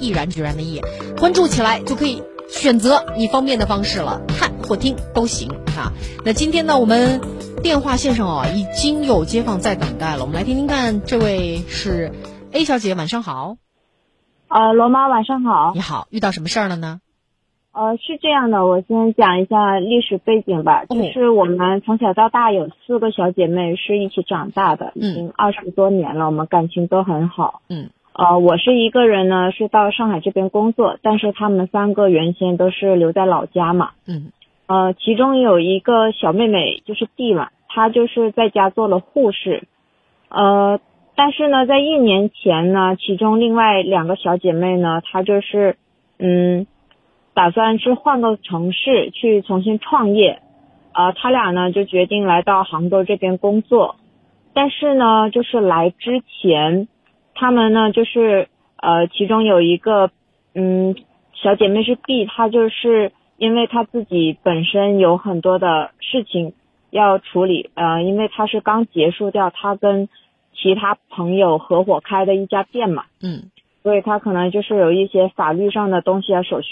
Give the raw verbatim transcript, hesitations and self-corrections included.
毅然决然的毅，关注起来就可以选择你方便的方式了，看或听都行啊。那今天呢，我们电话线上啊已经有街坊在等待了，我们来听听看，这位是 A 小姐，晚上好。 呃，罗妈晚上好。 你好，遇到什么事儿了呢？ 呃，是这样的，我先讲一下历史背景吧。 哦、 就是我们从小到大有四个小姐妹是一起长大的，已经二十多年了，我们感情都很好。 嗯。 呃，我是一个人呢，是到上海这边工作，但是她们三个原先都是留在老家嘛。 嗯。 呃，其中有一个小妹妹就是弟嘛，她就是在家做了护士。呃。但是呢，在一年前呢，其中另外两个小姐妹呢，她就是，嗯，打算是换个城市去重新创业，呃，她俩呢就决定来到杭州这边工作。但是呢，就是来之前，她们呢就是呃，其中有一个，嗯，小姐妹是 B， 她就是因为她自己本身有很多的事情要处理，呃，因为她是刚结束掉她跟其他朋友合伙开的一家店嘛， 嗯， 所以他可能就是有一些法律上的东西要手续